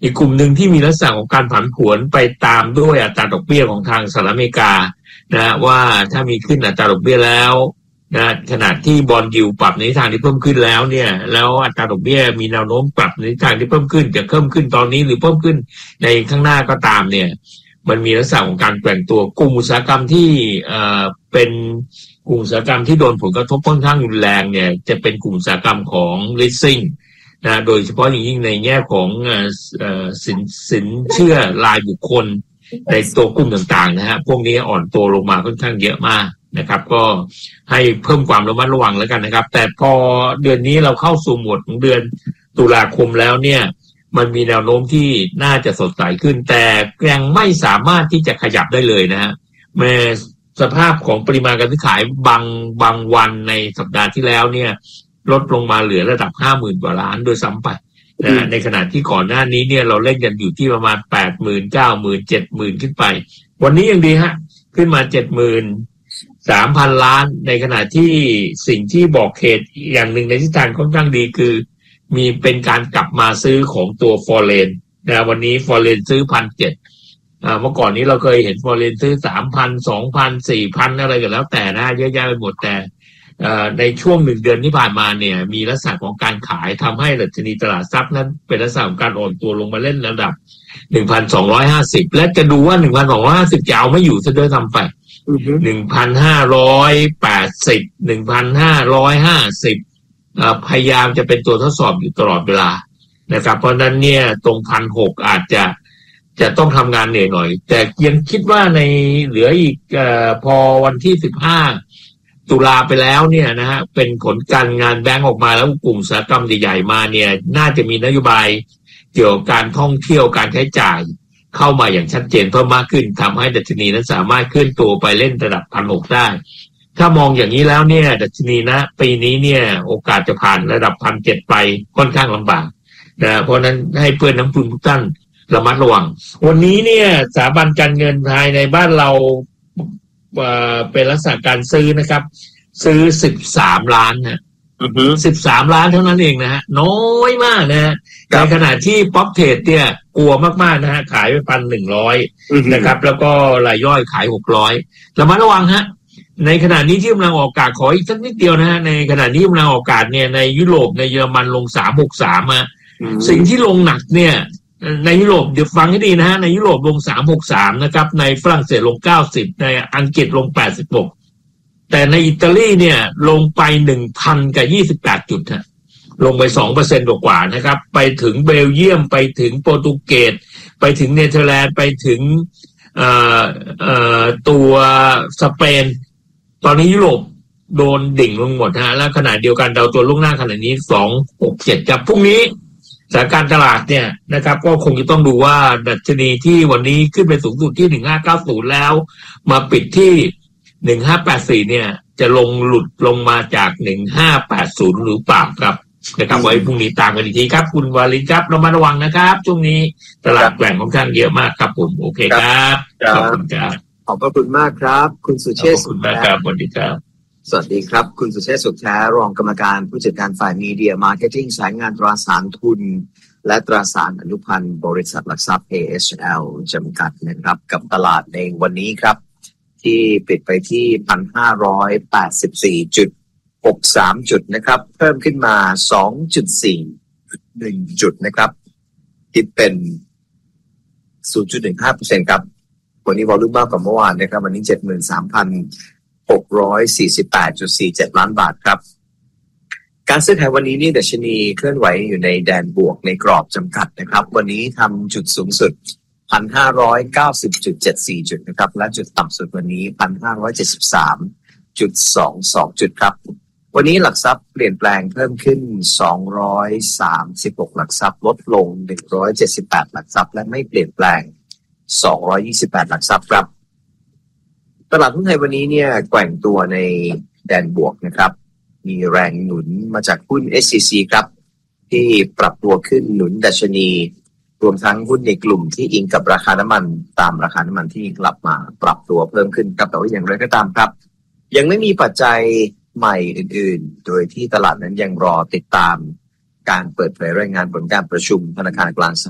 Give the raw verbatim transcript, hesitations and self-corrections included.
อีกกลุ่มหนึ่งที่มีลักษณะของการผันผวนไปตามด้วยอัตราดอกเบี้ยของทางสหรัฐอเมริกานะว่าถ้ามีขึ้นอัตราดอกเบี้ยแล้วนะขณะที่บอนด์ยิลด์ปรับในทิศทางที่เพิ่มขึ้นแล้วเนี่ยแล้วอัตราดอกเบี้ยมีแนวโน้มปรับในทิศทางที่เพิ่มขึ้นจะเพิ่มขึ้นตอนนี้หรือเพิ่มขึ้นในข้างหน้าก็ตามเนี่ยมันมีลักษณะของการแกว่งตัวกลุ่มอุตสาหกรรมที่เอ่อเป็นกลุ่มอุตสาหกรรมที่โดนผลกระทบค่อนข้างรุนแรงเนี่ยจะเป็นกลุ่มอุตสาหกรรมของ leasing นะโดยเฉพาะอย่างยิ่งในแง่ของเอ่อสินสินเชื่อรายบุคคลในตัวกลุ่มต่างๆนะฮะพวกนี้อ่อนตัวลงมาค่อนข้างเยอะมากนะครับก็ให้เพิ่มความระมัดระวังแล้วกันนะครับแต่พอเดือนนี้เราเข้าสู่โหมดของเดือนตุลาคมแล้วเนี่ยมันมีแนวโน้มที่น่าจะสดใสขึ้นแต่ยังไม่สามารถที่จะขยับได้เลยนะฮะแม้สภาพของปริมาณการซื้อขายบางบางวันในสัปดาห์ที่แล้วเนี่ยลดลงมาเหลือระดับ ห้าหมื่น กว่าล้านโดยซ้ำไปนะในขณะที่ก่อนหน้านี้เนี่ยเราเล่นกันอยู่ที่ประมาณ แปดหมื่น เก้าหมื่น เจ็ดหมื่น ขึ้นไปวันนี้ยังดีฮะขึ้นมา เจ็ดหมื่นสามพัน ล้านในขณะที่สิ่งที่บอกเหตุอย่างหนึ่งในทิศทางค่อนข้างดีคือมีเป็นการกลับมาซื้อของตัวฟอเรนนะวันนี้ฟอเรนซื้อ หนึ่งพันเจ็ดร้อย อ่าเมื่อก่อนนี้เราเคยเห็นฟอเรนซื้อ สามพัน สองพัน สี่พัน อะไรกันแล้วแต่นะเยอะแยะไปหมดแต่ในช่วงหนึ่งเดือนที่ผ่านมาเนี่ยมีลักษณะของการขายทำให้ดัชนีตลาดทรัพย์นั้นเป็นลักษณะของการอ่อนตัวลงมาเล่นระดับ หนึ่งพันสองร้อยห้าสิบ และจะดูว่า หนึ่งพันสองร้อยห้าสิบ จะเอาไม่อยู่ซะด้วยทำไป หนึ่งพันห้าร้อยแปดสิบ หนึ่งพันห้าร้อยห้าสิบ อ่าพยายามจะเป็นตัวทดสอบอยู่ตลอดเวลานะครับเพราะนั้นเนี่ยตรง หนึ่งพันหกร้อย อาจจะจะต้องทำงานเหนื่อยหน่อยแต่ยังคิดว่าในเหลืออีกเอ่อพอวันที่สิบห้าตุลาไปแล้วเนี่ยนะฮะเป็นผลการงานแบงก์ออกมาแล้วกลุ่มอุตสาหกรรมใหญ่ๆมาเนี่ยน่าจะมีนโยบายเกี่ยวกับการท่องเที่ยวการใช้จ่ายเข้ามาอย่างชัดเจนเพิ่มมากขึ้นทำให้ดัชนีนั้นสามารถเคลื่อนตัวไปเล่นระดับ หนึ่งพันหกร้อย ได้ถ้ามองอย่างนี้แล้วเนี่ยดัชนีนะปีนี้เนี่ยโอกาสจะผ่านระดับ หนึ่งพันเจ็ดร้อย ไปค่อนข้างลำบากนะเพราะนั้นให้เพื่อนนักลงทุนทุกท่านระมัดระวังวันนี้เนี่ยสถาบันการเงินภายในบ้านเราเอ่อเป็นลักษณะการซื้อนะครับซื้อสิบสามล้านนะอือฮึสิบสามล้านเท่านั้นเองนะฮะน้อยมากนะฮะในขณะที่ป๊อปเทรดเนี่ยกลัวมากๆนะฮะขายไป หนึ่งพันหนึ่งร้อย นะครับแล้วก็รายย่อยขายหกร้อยระมัดระวังฮะในขณะนี้ที่กำลังออกอากาศขออีกสักนิดเดียวนะฮะในขณะนี้กำลังออกอากาศเนี่ยในยุโรปในเยอรมันลงสามร้อยหกสิบสามอ่ะสิ่งที่ลงหนักเนี่ยในยุโรปเดี๋ยวฟังให้ดีนะฮะในยุโรปลงสามร้อยหกสิบสามนะครับในฝรั่งเศสลงเก้าสิบในอังกฤษลงแปดสิบหกแต่ในอิตาลีเนี่ยลงไป หนึ่งพัน กับยี่สิบแปดจุดฮะลงไป สองเปอร์เซ็นต์ กว่าๆนะครับไปถึงเบลเยียมไปถึงโปรตุเกสไปถึงเนเธอร์แลนด์ไปถึงเอ่อเอ่อตัวสเปนตอนนี้ยุโรปโดนดิ่งลงหมดฮะแล้วขณะเดียวกันดาวตัวล่วงหน้าขณะนี้สองร้อยหกสิบเจ็ดครับพรุ่งนี้สถานการณ์ตลาดเนี่ยนะครับก็คงจะต้องดูว่าดัชนีที่วันนี้ขึ้นไปสูงสุดที่หนึ่งพันห้าร้อยเก้าสิบแล้วมาปิดที่หนึ่งพันห้าร้อยแปดสิบสี่เนี่ยจะลงหลุดลงมาจากหนึ่งพันห้าร้อยแปดสิบหรือเปล่าครับนะครับไว้พรุ่งนี้ตามกันอีกทีครับคุณวาลินครับระมัดระวังนะครับช่วงนี้ตลาดแกว่งค่อนข้างเยอะมากครับผมโอเคครับขอบคุณครับขอบพระคุณมากครับคุณสุเชษฐ์ขอบคุณมากครับสวัสดีครับสวัสดีครับคุณสุเชษฐ์สุขแท้รองกรรมการผู้จัดการฝ่ายมีเดียมาร์เก็ตติ้งสายงานตราสารทุนและตราสารอนุพันธ์บริษัทหลักทรัพย์ เอ เอช แอล จำกัดนะครับกับตลาดในวันนี้ครับที่ปิดไปที่ หนึ่งพันห้าร้อยแปดสิบสี่จุดหกสาม จุดนะครับเพิ่มขึ้นมา สองจุดสี่หนึ่ง จุดนะครับคิดเป็น ศูนย์จุดหนึ่งห้าเปอร์เซ็นต์ ครับวันนี้วอลุ่มมากกว่าเมื่อวานนะครับวันนี้ เจ็ดหมื่นสามพันหกร้อยสี่สิบแปดจุดสี่เจ็ด ล้านบาทครับการซื้อขายวันนี้นี่ดัชนีเคลื่อนไหวอยู่ในแดนบวกในกรอบจำกัดนะครับวันนี้ทำจุดสูงสุด หนึ่งพันห้าร้อยเก้าสิบจุดเจ็ดสี่ จุดนะครับและจุดต่ำสุดวันนี้ หนึ่งพันห้าร้อยเจ็ดสิบสามจุดสองสอง จุดครับวันนี้หลักทรัพย์เปลี่ยนแปลงเพิ่มขึ้นสองร้อยสามสิบหกหลักทรัพย์ลดลงหนึ่งร้อยเจ็ดสิบแปดหลักทรัพย์และไม่เปลี่ยนแปลงสองร้อยยี่สิบแปดหลักทรัพย์ครับตลาดหุ้นไทยวันนี้เนี่ยแกว่งตัวในแดนบวกนะครับมีแรงหนุนมาจากหุ้น เอส ซี ซี ครับที่ปรับตัวขึ้นหนุนดัชนีรวมทั้งหุ้นในกลุ่มที่อิงกับราคาน้ำมันตามราคาน้ำมันที่กลับมาปรับตัวเพิ่มขึ้นครับแต่ว่าอย่างไรก็ตามครับยังไม่มีปัจจัยใหม่อื่นๆโดยที่ตลาดนั้นยังรอติดตามการเปิดเผยรายงานผลการประชุมธนาคารกลางส